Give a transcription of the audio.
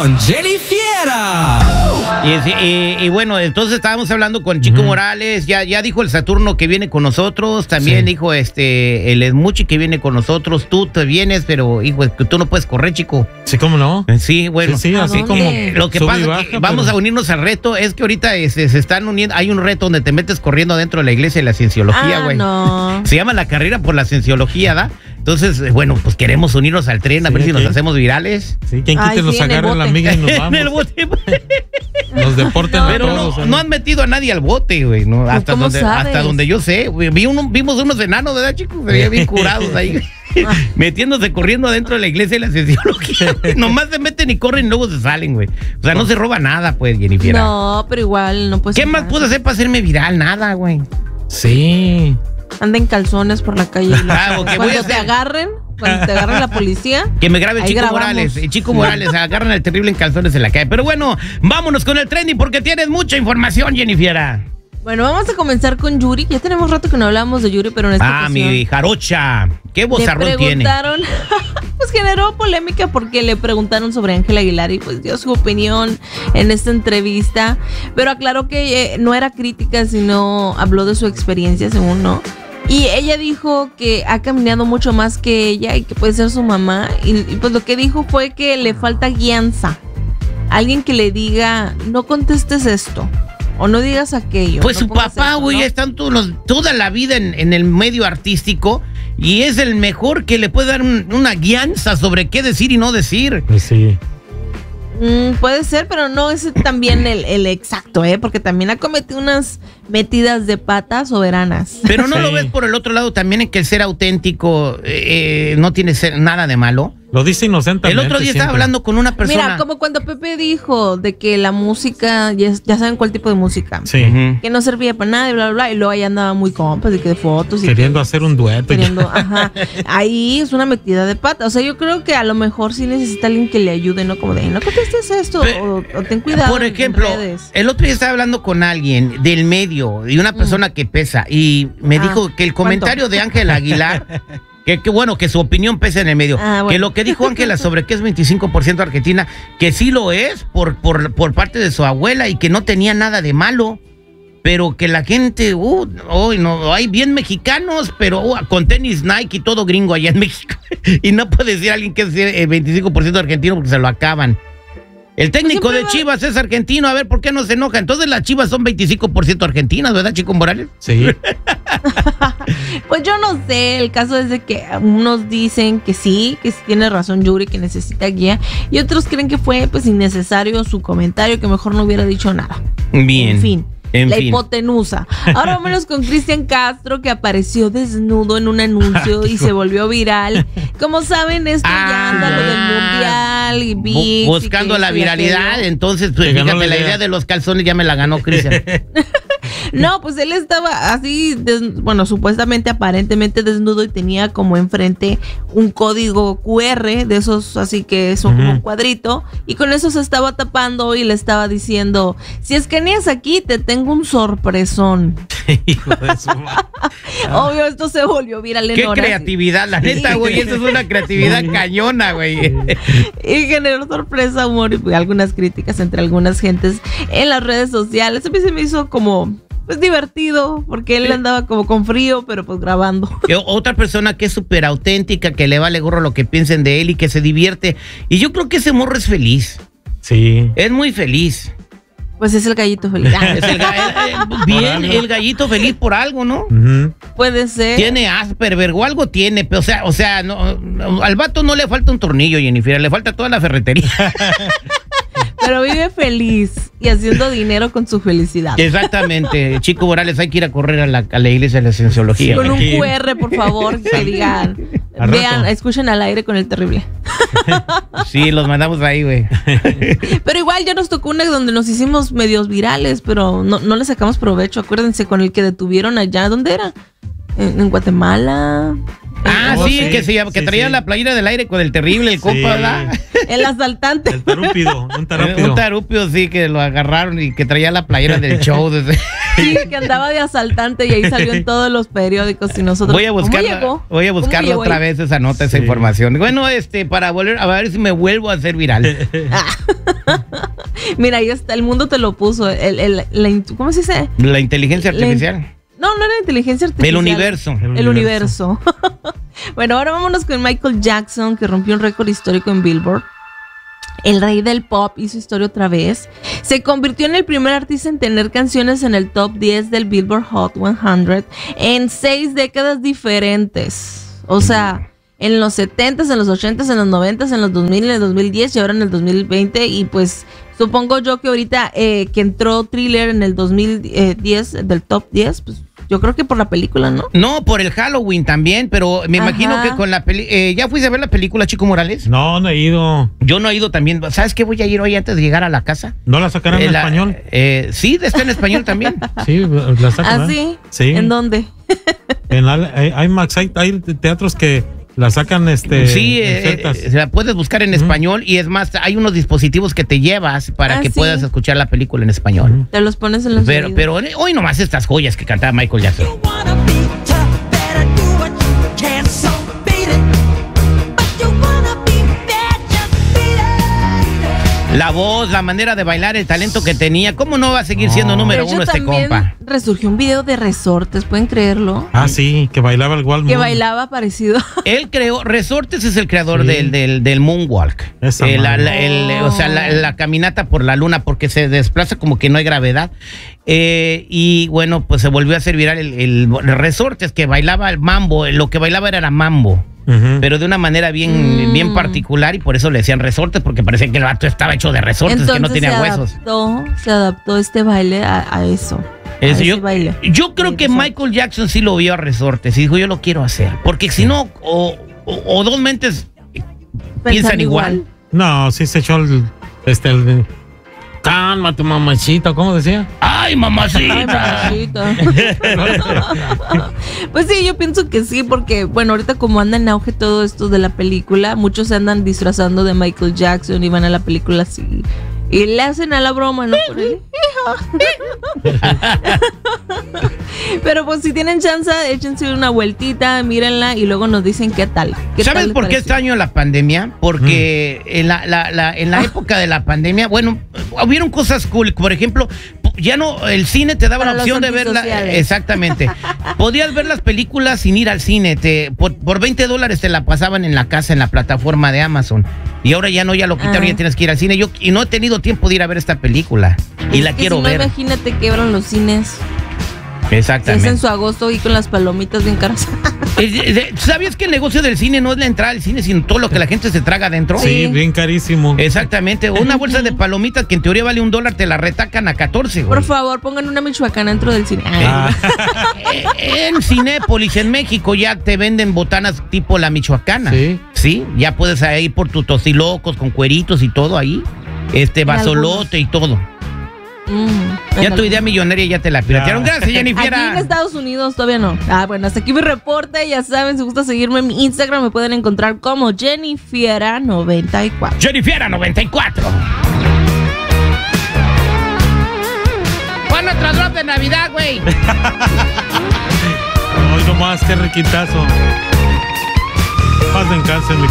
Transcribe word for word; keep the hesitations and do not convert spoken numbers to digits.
con Jenny Fiera. Y, y, y bueno, entonces estábamos hablando con Chico uh-huh. Morales, ya, ya dijo el Saturno que viene con nosotros, también sí. dijo este el Esmuchi que viene con nosotros, tú te vienes, pero hijo, tú no puedes correr, Chico. Sí, ¿cómo no? Sí, bueno. Sí, sí, así como lo que pasa baja, es que vamos pero... a unirnos al reto, es que ahorita este, se están uniendo, hay un reto donde te metes corriendo dentro de la iglesia de la cienciología, güey. Ah, no. Se llama la carrera por la cienciología, ¿da? Entonces, bueno, pues queremos unirnos al tren, a sí, ver si ¿qué? nos hacemos virales. Sí, quien quite los sí, agarra la miga y nos vamos. En el bote. Nos deporten no, a pero todos. No, no han metido a nadie al bote, güey, ¿no? Hasta donde, hasta donde yo sé. Vi uno, vimos unos enanos, ¿verdad, chicos? Se veían bien curados ahí. Metiéndose corriendo adentro de la iglesia de la cienciología. Nomás se meten y corren y luego se salen, güey. O sea, no, no se roba nada, pues, Jennifer. No, pero igual no puedes. ¿Qué más puedo hacer para hacerme viral? Nada, güey. Sí. Anda en calzones por la calle. Ah, okay, cuando te agarren, cuando te agarren la policía. Que me grabe el Chico grabamos. Morales. El Chico Morales, agarran al terrible en calzones en la calle. Pero bueno, vámonos con el trending porque tienes mucha información, Jennifer. Bueno, vamos a comenzar con Yuri. Ya tenemos rato que no hablamos de Yuri, pero en esta Ah, ocasión, mi jarocha. ¿Qué vozarrón tiene? Pues generó polémica porque le preguntaron sobre Ángela Aguilar y pues dio su opinión en esta entrevista. Pero aclaró que eh, no era crítica, sino habló de su experiencia, según no. Y ella dijo que ha caminado mucho más que ella y que puede ser su mamá. Y, y pues lo que dijo fue que le falta guianza. Alguien que le diga, no contestes esto. O no digas aquello. Pues no su papá, güey, ¿no? Están todos los, toda la vida en, en el medio artístico y es el mejor que le puede dar un, una guianza sobre qué decir y no decir. Pues sí. Mm, puede ser, pero no es también el, el exacto, ¿eh? Porque también ha cometido unas metidas de pata soberanas. Pero no sí. lo ves por el otro lado también en que el ser auténtico eh, no tiene ser, nada de malo. Lo dice inocentemente. El otro día siempre. estaba hablando con una persona. Mira, como cuando Pepe dijo de que la música, ya, ya saben cuál tipo de música. Sí. Uh-huh. Que no servía para nada y bla, bla, bla. Y luego ahí andaba muy compas de que de fotos. Y queriendo que, hacer un dueto. Queriendo, ajá. Ahí es una metida de pata. O sea, yo creo que a lo mejor sí necesita alguien que le ayude, ¿no? Como de, no contestes esto Pero, o, o ten cuidado. Por ejemplo, el otro día estaba hablando con alguien del medio, de una persona uh-huh. que pesa, y me ah, dijo que el comentario ¿cuánto? de Ángela Aguilar... Que, que bueno, que su opinión pesa en el medio. Ah, bueno. Que lo que dijo Ángela sobre que es veinticinco por ciento argentina, que sí lo es por, por, por parte de su abuela y que no tenía nada de malo. Pero que la gente, uh, oh, no, hay bien mexicanos, pero uh, con tenis Nike y todo gringo allá en México. Y no puede decir alguien que es eh, veinticinco por ciento argentino porque se lo acaban. El técnico de Chivas es argentino, a ver, ¿por qué no se enoja? Entonces las Chivas son veinticinco por ciento argentinas, ¿verdad, Chico Morales? Sí. Pues yo no sé, el caso es de que unos dicen que sí, que sí tiene razón Yuri, que necesita guía, y otros creen que fue pues innecesario su comentario, que mejor no hubiera dicho nada. Bien. En fin. En la fin. hipotenusa. Ahora vámonos con Cristian Castro, que apareció desnudo en un anuncio y se volvió viral. Como saben, esto ah, ya anda lo del mundial y B I C. Buscando y la viralidad, entonces, pues, fíjate, la idea. idea de los calzones ya me la ganó Cristian. No, pues él estaba así, des, bueno, supuestamente, aparentemente desnudo y tenía como enfrente un código cu erre de esos, así que son uh-huh. como un cuadrito, y con eso se estaba tapando y le estaba diciendo, si escaneas aquí te tengo un sorpresón. Obvio, esto se volvió viral en Qué horas. creatividad, la neta, güey, eso es una creatividad cañona, güey. Y generó sorpresa, humor y algunas críticas entre algunas gentes en las redes sociales. A mí se me hizo como... pues divertido, porque él andaba como con frío, pero pues grabando. Otra persona que es súper auténtica, que le vale gorro lo que piensen de él y que se divierte. Y yo creo que ese morro es feliz. Sí. Es muy feliz. Pues es el gallito feliz. Es el, eh, bien, el gallito feliz por algo, ¿no? Uh-huh. Puede ser. Tiene Asperger o algo tiene, pero o sea, o sea, no, al vato no le falta un tornillo, Jennifer, le falta toda la ferretería. Pero vive feliz y haciendo dinero con su felicidad. Exactamente. Chico Morales, hay que ir a correr a la, a la iglesia de la cienciología. Con un cu erre, por favor, que digan, vean, escuchen al aire con el terrible. Sí, los mandamos ahí, güey. Pero igual ya nos tocó una donde nos hicimos medios virales, pero no, no le sacamos provecho. Acuérdense con el que detuvieron allá, ¿dónde era? En, en Guatemala. Ah, oh, sí, sí, que, se, que sí, traía sí. la playera del aire con el terrible, el sí. compa, ¿verdad? El asaltante. El tarúpido, un tarúpido. Un tarúpido, sí, que lo agarraron y que traía la playera del show. Desde... Sí, que andaba de asaltante y ahí salió en todos los periódicos y nosotros. Voy a buscarla, voy a buscarla otra vez esa nota, esa sí. información. Bueno, este, para volver a ver si me vuelvo a hacer viral. Mira, ahí está, el mundo te lo puso. El, el, la, ¿Cómo se dice? La inteligencia artificial. La, no, no era inteligencia artificial. El universo. El, el universo. universo. Bueno, ahora vámonos con Michael Jackson, que rompió un récord histórico en Billboard. El rey del pop hizo historia otra vez. Se convirtió en el primer artista en tener canciones en el top diez del Billboard Hot cien en seis décadas diferentes. O sea, en los setentas, en los ochentas, en los noventas, en los dos mil, en el dos mil diez y ahora en el dos mil veinte. Y pues supongo yo que ahorita eh, que entró Thriller en el dos mil diez del top diez, pues yo creo que por la película, ¿no? No, por el Halloween también, pero me Ajá. imagino que con la película... Eh, ¿Ya fuiste a ver la película, Chico Morales? No, no he ido. Yo no he ido también. ¿Sabes qué voy a ir hoy antes de llegar a la casa? ¿No la sacaron eh, en la, español? Eh, sí, está en español también. Sí, la sacan. ¿Ah, sí? Sí. ¿En dónde? En IMAX hay, hay teatros que la sacan este sí, eh, eh, la puedes buscar en uh-huh. español y es más, hay unos dispositivos que te llevas para ah, que sí. puedas escuchar la película en español. Uh-huh. Te los pones en los Pero, pero hoy nomás estas joyas que cantaba Michael Jackson. La voz, la manera de bailar, el talento que tenía. ¿Cómo no va a seguir siendo oh. número uno este compa? Resurgió un video de Resortes, ¿pueden creerlo? Ah, sí, que bailaba igual. Que bailaba parecido. Él creó, Resortes es el creador sí. del, del, del Moonwalk. Eh, la, la, el, oh. O sea, la, la caminata por la luna, porque se desplaza como que no hay gravedad. Eh, y bueno, pues se volvió a hacer viral el, el, el Resortes, que bailaba el mambo. Lo que bailaba era, era mambo. Uh-huh. Pero de una manera bien, mm. bien particular y por eso le decían resortes, porque parecía que el vato estaba hecho de resortes. Entonces, que no tenía se huesos. Adaptó, se adaptó este baile a, a eso. Es, a yo, baile. yo creo que resortes. Michael Jackson sí lo vio a resortes y dijo, yo lo quiero hacer. Porque si no, o, o, o dos mentes Pensan piensan igual. igual. No, sí se echó el... Este, el calma tu mamacita, ¿cómo decía? ¡Ay, mamacita! Ay, mamacita. Pues sí, yo pienso que sí, porque, bueno, ahorita como anda en auge todo esto de la película, muchos se andan disfrazando de Michael Jackson y van a la película así. Y le hacen a la broma, ¿no? Por él. Pero pues si tienen chance, échense una vueltita, mírenla y luego nos dicen qué tal. ¿Qué ¿Sabes tal por qué extraño la pandemia? Porque mm. en, la, la, la, en la ah. época de la pandemia, bueno, hubieron cosas cool. Por ejemplo, ya no, el cine te daba Para la opción de verla. Exactamente. Podías ver las películas sin ir al cine. Te, por, por veinte dólares te la pasaban en la casa, en la plataforma de Amazon. Y ahora ya no, ya lo quitaron, ah. ya tienes que ir al cine. Yo y no he tenido tiempo de ir a ver esta película. Y es la que quiero si no, ver. Imagínate que abran los cines. Exactamente. Se hacen su agosto y con las palomitas bien caras. ¿Sabías que el negocio del cine no es la entrada al cine, sino todo lo que la gente se traga adentro? Sí, bien carísimo. Exactamente. Una bolsa de palomitas que en teoría vale un dólar, te la retacan a catorce, güey. Por favor, pongan una michoacana dentro del cine. Ah. En Cinépolis, en México, ya te venden botanas tipo la michoacana. Sí. Sí, ya puedes ir por tus tostilocos con cueritos y todo ahí. Este, basolote y todo. Mm, ya tu idea millonaria ya te la piratearon. Gracias, Jennifer. Aquí en Estados Unidos todavía no. Ah, bueno, hasta aquí mi reporte. Ya saben, si gusta seguirme en mi Instagram, me pueden encontrar como Jennifiera noventa y cuatro. Jennifiera noventa y cuatro. Pon otro drop de Navidad, güey. Hoy nomás, qué requintazo. Paz en cáncer, mi